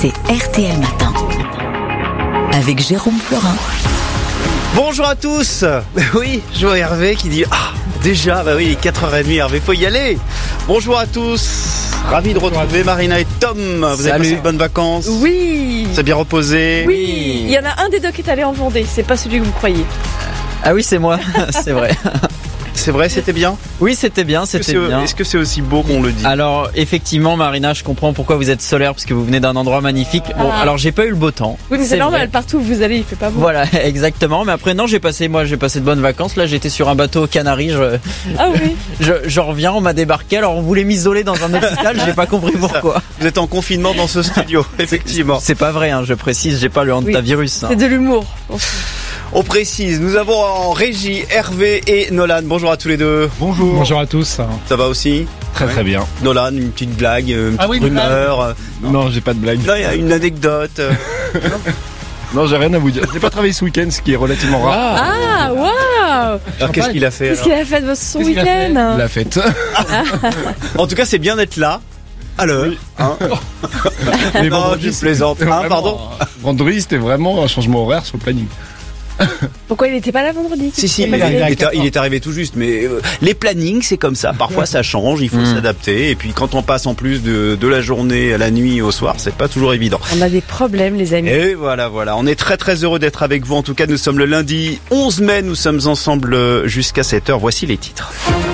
c'est RTL Matin. Avec Jérôme Florin. Bonjour à tous. Oui, je vois Hervé qui dit déjà, 4h30 Hervé, faut y aller. Bonjour à tous. Ravi de retrouver Marina et Tom. Vous avez passé de bonnes vacances? Oui. Vous êtes bien reposé? Oui. Il y en a un des deux qui est allé en Vendée. C'est pas celui que vous croyez. Ah oui, c'est moi. C'est vrai. C'est vrai, c'était bien? Oui, c'était bien, bien. Est-ce que c'est aussi beau qu'on le dit? Alors, effectivement, Marina, je comprends pourquoi vous êtes solaire, parce que vous venez d'un endroit magnifique. Bon, alors j'ai pas eu le beau temps. Oui, mais c'est normal, partout où vous allez, il fait pas beau. Voilà, exactement. Mais après, non, j'ai passé de bonnes vacances. Là, j'étais sur un bateau aux Canaries. Ah oui. Je reviens, on m'a débarqué. Alors, on voulait m'isoler dans un hôpital. J'ai pas compris pourquoi. Vous êtes en confinement dans ce studio, effectivement. C'est pas vrai, hein, je précise, j'ai pas le hantavirus. Oui, c'est de l'humour. On précise, nous avons en régie Hervé et Nolan. Bonjour à tous les deux. Bonjour. Bonjour à tous. Ça va aussi? Très bien. Nolan, une petite blague, une petite rumeur. Non, j'ai pas de blague. Non, il y a une anecdote. Non, j'ai rien à vous dire. J'ai pas travaillé ce week-end, ce qui est relativement rare. Ah, waouh! Alors qu'est-ce qu'il a fait? Qu'est-ce qu'il a fait de son week-end? La fête. En tout cas, c'est bien d'être là. Alors, oui. Mais non, je plaisante. Pardon. Vendredi, c'était vraiment un changement horaire sur le planning. Pourquoi il n'était pas là vendredi? Si, il est arrivé tout juste, mais les plannings c'est comme ça, parfois ça change, il faut s'adapter, et puis quand on passe en plus de la journée à la nuit au soir, c'est pas toujours évident. On a des problèmes les amis. Et voilà, on est très très heureux d'être avec vous, en tout cas nous sommes le lundi 11 mai, nous sommes ensemble jusqu'à 7h, voici les titres.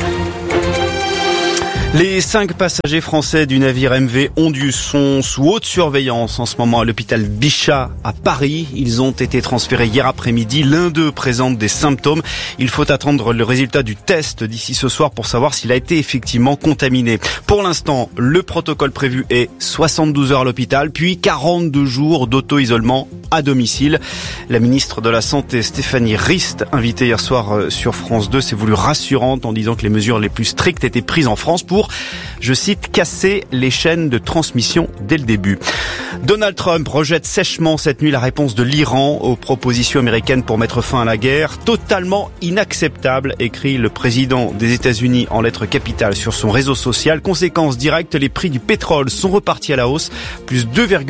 Les 5 passagers français du navire MV Ondu sont sous haute surveillance en ce moment à l'hôpital Bichat à Paris. Ils ont été transférés hier après-midi. L'un d'eux présente des symptômes. Il faut attendre le résultat du test d'ici ce soir pour savoir s'il a été effectivement contaminé. Pour l'instant, le protocole prévu est 72 heures à l'hôpital, puis 42 jours d'auto-isolement à domicile. La ministre de la Santé, Stéphanie Rist, invitée hier soir sur France 2, s'est voulue rassurante en disant que les mesures les plus strictes étaient prises en France pour, je cite, casser les chaînes de transmission dès le début. Donald Trump rejette sèchement cette nuit la réponse de l'Iran aux propositions américaines pour mettre fin à la guerre. Totalement inacceptable, écrit le président des États-Unis en lettres capitales sur son réseau social. Conséquence directe, les prix du pétrole sont repartis à la hausse, plus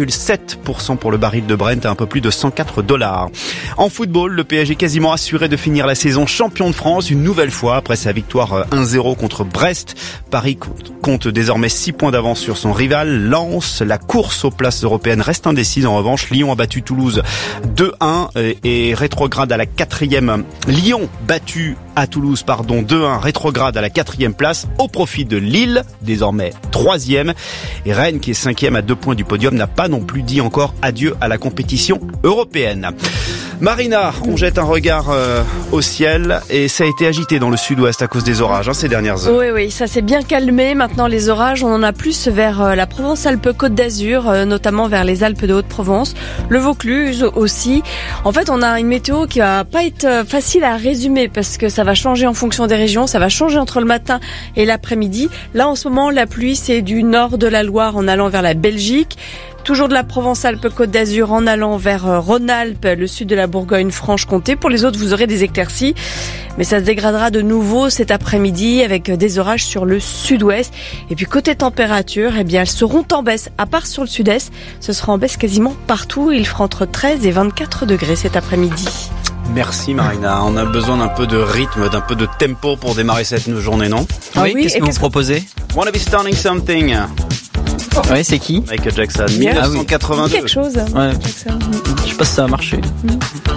2,7% pour le baril de Brent à un peu plus de $104. En football, le PSG quasiment assuré de finir la saison champion de France une nouvelle fois après sa victoire 1-0 contre Brest. Paris compte désormais 6 points d'avance sur son rival Lens. La course aux places européennes reste indécise. En revanche, Lyon a battu Toulouse 2-1 et rétrograde à la 4e. Lyon battu à Toulouse, 2-1, rétrograde à la 4e place au profit de Lille, désormais 3e. Et Rennes, qui est 5e à 2 points du podium, n'a pas non plus dit encore adieu à la compétition européenne. Marina, on jette un regard au ciel et ça a été agité dans le sud-ouest à cause des orages ces dernières heures. Oui, ça s'est bien calmé. Maintenant, les orages, on en a plus vers la Provence-Alpes-Côte d'Azur, notamment vers les Alpes de Haute-Provence, le Vaucluse aussi. En fait, on a une météo qui va pas être facile à résumer parce que ça va changer en fonction des régions, ça va changer entre le matin et l'après-midi. Là, en ce moment, la pluie, c'est du nord de la Loire en allant vers la Belgique. Toujours de la Provence-Alpes-Côte d'Azur en allant vers Rhône-Alpes, le sud de la Bourgogne-Franche-Comté. Pour les autres, vous aurez des éclaircies. Mais ça se dégradera de nouveau cet après-midi avec des orages sur le sud-ouest. Et puis côté température, elles seront en baisse. À part sur le sud-est, ce sera en baisse quasiment partout. Il fera entre 13 et 24 degrés cet après-midi. Merci Marina, on a besoin d'un peu de rythme, d'un peu de tempo pour démarrer cette journée, non? Oui, qu'est-ce que vous proposez? Wanna be starting something. Ouais, c'est qui? Michael Jackson, 1982. Quelque chose. Ouais. Je sais pas si ça a marché.